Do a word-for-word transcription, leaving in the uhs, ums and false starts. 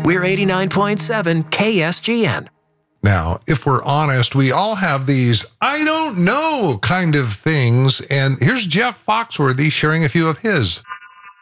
We're eighty-nine point seven K S G N. Now, if we're honest, we all have these I don't know kind of things. And here's Jeff Foxworthy sharing a few of his.